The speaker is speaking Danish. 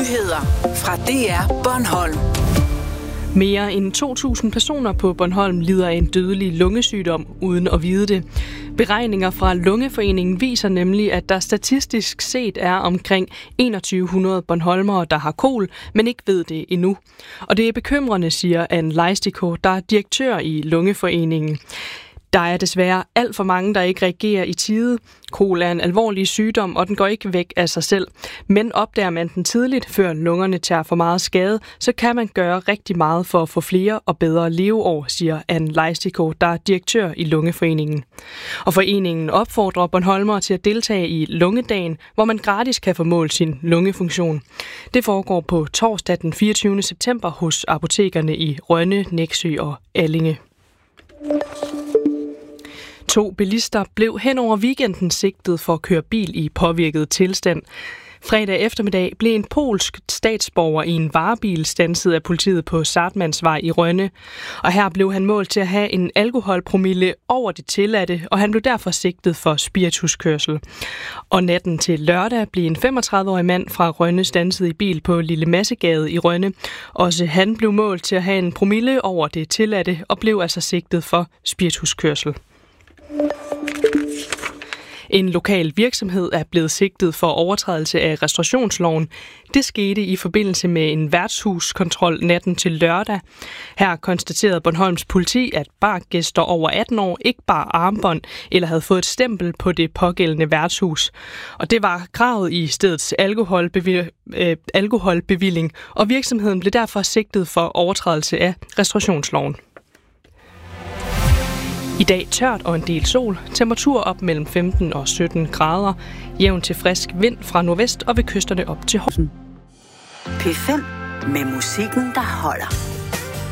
Nyheder fra DR Bornholm. Mere end 2.000 personer på Bornholm lider af en dødelig lungesygdom uden at vide det. Beregninger fra Lungeforeningen viser nemlig, at der statistisk set er omkring 2100 bornholmere, der har kol, men ikke ved det endnu. Og det er bekymrende, siger Anne Leistiko, der er direktør i Lungeforeningen. Der er desværre alt for mange, der ikke reagerer i tide. Kol er en alvorlig sygdom, og den går ikke væk af sig selv. Men opdager man den tidligt, før lungerne tager for meget skade, så kan man gøre rigtig meget for at få flere og bedre leveår, siger Anne Leistiko, der er direktør i Lungeforeningen. Og foreningen opfordrer bornholmere til at deltage i Lungedagen, hvor man gratis kan få målt sin lungefunktion. Det foregår på torsdag den 24. september hos apotekerne i Rønne, Nexø og Allinge. 2 bilister blev hen over weekenden sigtet for at køre bil i påvirket tilstand. Fredag eftermiddag blev en polsk statsborger i en varebil standset af politiet på Sartmannsvej i Rønne. Og her blev han målt til at have en alkoholpromille over det tilladte, og han blev derfor sigtet for spirituskørsel. Og natten til lørdag blev en 35-årig mand fra Rønne standset i bil på Lille Massegade i Rønne. Også han blev målt til at have en promille over det tilladte, og blev altså sigtet for spirituskørsel. En lokal virksomhed er blevet sigtet for overtrædelse af restaurationsloven. Det skete i forbindelse med en værtshuskontrol natten til lørdag. Her konstaterede Bornholms politi, at bargæster over 18 år ikke bar armbånd eller havde fået et stempel på det pågældende værtshus. Og det var kravet i stedets alkoholbevilling, og virksomheden blev derfor sigtet for overtrædelse af restaurationsloven. I dag tørt og en del sol. Temperatur op mellem 15 og 17 grader. Jævn til frisk vind fra nordvest og ved kysterne op til Horsens. P5 med musikken, der holder.